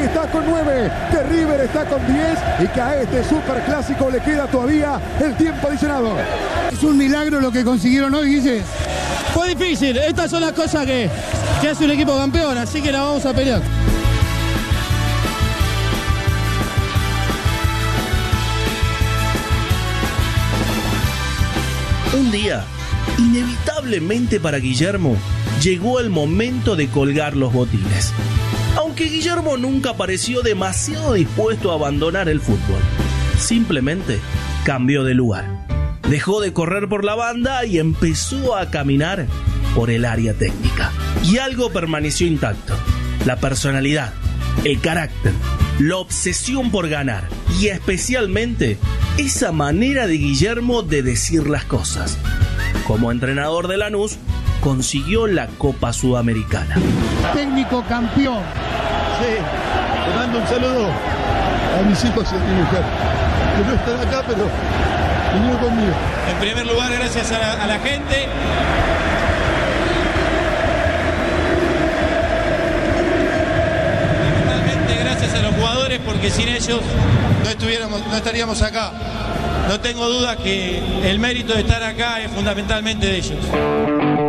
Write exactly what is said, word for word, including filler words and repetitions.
está con nueve, que River está con diez y que a este superclásico le queda todavía el tiempo adicionado. Es un milagro lo que consiguieron hoy, Guille. Fue difícil, estas son las cosas que, que hace un equipo campeón, así que la vamos a pelear. Un día, inevitablemente para Guillermo, llegó el momento de colgar los botines. Aunque Guillermo nunca pareció demasiado dispuesto a abandonar el fútbol, simplemente cambió de lugar. Dejó de correr por la banda y empezó a caminar por el área técnica. Y algo permaneció intacto: la personalidad, el carácter, la obsesión por ganar y especialmente esa manera de Guillermo de decir las cosas. Como entrenador de Lanús, consiguió la Copa Sudamericana. Técnico campeón. Sí, te mando un saludo a mis hijos y a mi mujer, que no están acá, pero vinieron conmigo. En primer lugar, gracias a la, a la gente. Gracias a los jugadores, porque sin ellos no estuviéramos, no estaríamos acá. No tengo duda que el mérito de estar acá es fundamentalmente de ellos.